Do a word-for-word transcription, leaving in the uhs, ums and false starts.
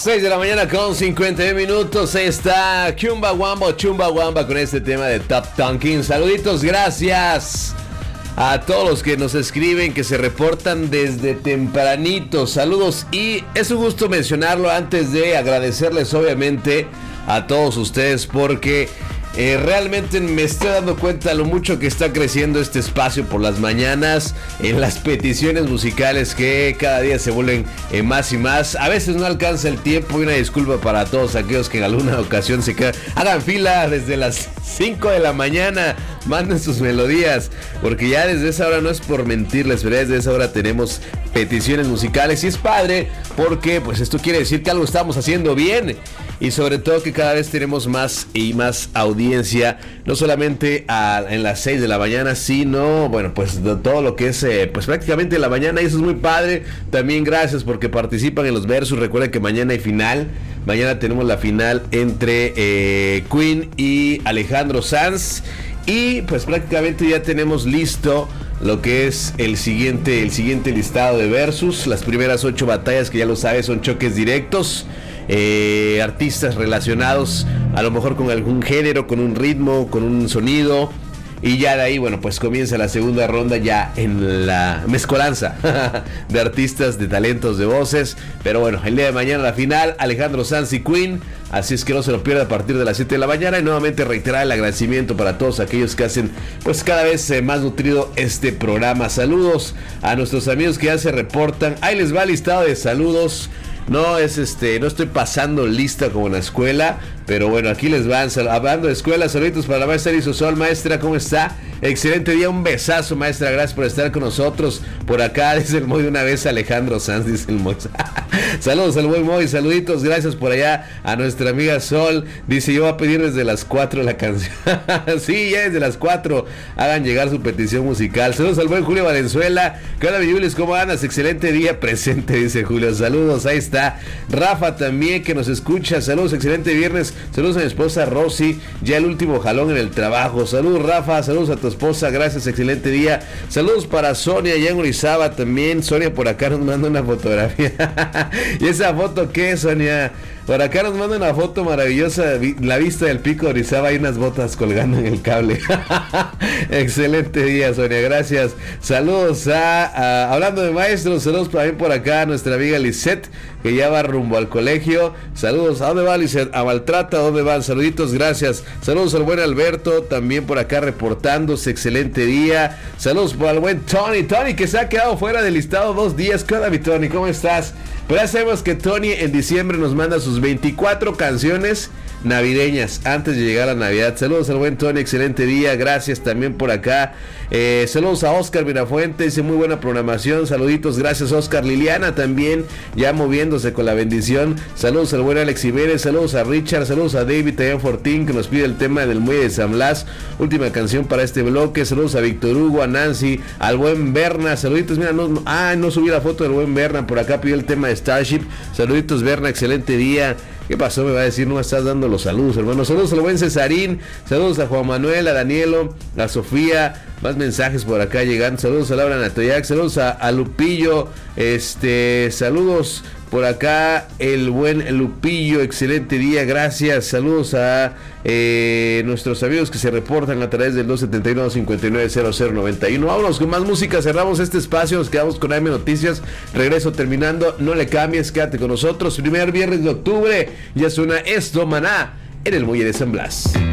seis de la mañana con cincuenta y uno minutos. Ahí está Chumbawamba, Chumbawamba con este tema de Top Tonkin. Saluditos, gracias a todos los que nos escriben, que se reportan desde tempranito. Saludos, y es un gusto mencionarlo antes de agradecerles obviamente a todos ustedes, porque Eh, realmente me estoy dando cuenta de lo mucho que está creciendo este espacio por las mañanas, en las peticiones musicales que cada día se vuelven eh, más y más. A veces no alcanza el tiempo, y una disculpa para todos aquellos que en alguna ocasión se quedan. Hagan fila desde las cinco de la mañana, manden sus melodías, porque ya desde esa hora, no es por mentirles, pero desde esa hora tenemos peticiones musicales, y es padre porque pues esto quiere decir que algo estamos haciendo bien, y sobre todo que cada vez tenemos más y más audiencia, no solamente a, en las seis de la mañana, sino, bueno, pues de todo lo que es, eh, pues prácticamente la mañana, y eso es muy padre. También gracias porque participan en los versos. Recuerden que mañana hay final, mañana tenemos la final entre eh, Queen y Alejandro Sanz, y pues prácticamente ya tenemos listo lo que es el siguiente, el siguiente listado de versus. Las primeras ocho batallas, que ya lo sabes, son choques directos. Eh, artistas relacionados a lo mejor con algún género, con un ritmo, con un sonido, y ya de ahí, bueno, pues comienza la segunda ronda ya en la mezcolanza de artistas, de talentos, de voces. Pero bueno, el día de mañana la final, Alejandro Sanz y Queen, así es que no se lo pierda a partir de las siete de la mañana. Y nuevamente reiterar el agradecimiento para todos aquellos que hacen pues cada vez eh, más nutrido este programa. Saludos a nuestros amigos que ya se reportan. Ahí les va el listado de saludos. No es este, no estoy pasando lista como en la escuela, pero bueno, aquí les van. Hablando de escuela, saluditos para la maestra Irisol. Maestra, ¿cómo está? Excelente día, un besazo, maestra, gracias por estar con nosotros. Por acá dice el Moy de una vez, Alejandro Sanz, dice el Moy. Saludos al buen Moy, saluditos, gracias por allá a nuestra amiga Sol. Dice, yo voy a pedir desde las cuatro la canción. Sí, ya desde las cuatro hagan llegar su petición musical. Saludos al buen Julio Valenzuela. ¿Qué onda, mi Julius? ¿Cómo andas? Excelente día presente, dice Julio. Saludos, ahí está Rafa también, que nos escucha. Saludos, excelente viernes. Saludos a mi esposa Rosy, ya el último jalón en el trabajo. Saludos, Rafa, saludos a tu esposa, gracias, excelente día. Saludos para Sonia, ya en Orizaba también. Sonia por acá nos manda una fotografía. ¿Y esa foto qué, Sonia? Por acá nos manda una foto maravillosa, la vista del pico de Orizaba y unas botas colgando en el cable. Excelente día, Sonia, gracias. Saludos a, a, hablando de maestros, saludos también por acá a nuestra amiga Lisette, que ya va rumbo al colegio. Saludos, ¿a dónde va, Lisette? A Maltrata, ¿a dónde van? Saluditos, gracias. Saludos al buen Alberto, también por acá reportándose, excelente día. Saludos para el buen Tony, Tony, que se ha quedado fuera del listado dos días. ¿Qué onda, mi Tony? ¿Cómo estás? Pues ya sabemos que Tony en diciembre nos manda sus veinticuatro canciones navideñas antes de llegar a Navidad. Saludos al buen Tony, excelente día, gracias también por acá. Eh, saludos a Oscar Mirafuente, dice muy buena programación. Saluditos, gracias Oscar. Liliana también ya moviéndose con la bendición. Saludos al buen Alex Iberes, saludos a Richard, saludos a David también Fortín, que nos pide el tema del Muelle de San Blas, última canción para este bloque. Saludos a Víctor Hugo, a Nancy, al buen Berna, saluditos. Mira, no, ah, no subí la foto del buen Berna, por acá pidió el tema de Starship. Saluditos, Berna, excelente día. ¿Qué pasó? Me va a decir, no me estás dando los saludos, hermano. Saludos al buen Cesarín, saludos a Juan Manuel, a Danielo, a Sofía, más mensajes por acá llegando. Saludos a Laura Natoyac, saludos a, a Lupillo, este, saludos por acá el buen Lupillo, excelente día, gracias. Saludos a eh, nuestros amigos que se reportan a través del dos siete uno, cinco nueve cero cero nueve uno. Vámonos con más música, cerramos este espacio, nos quedamos con A M Noticias. Regreso terminando, no le cambies, quédate con nosotros. Primer viernes de octubre, ya suena esto, Maná, en el Muelle de San Blas.